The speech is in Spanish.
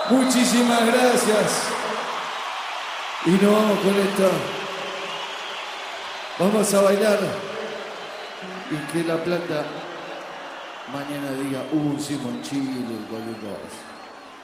Muchísimas gracias. Y nos vamos con esto. Vamos a bailar. Y que La Plata mañana diga, Simón Chile, cualquier cosa.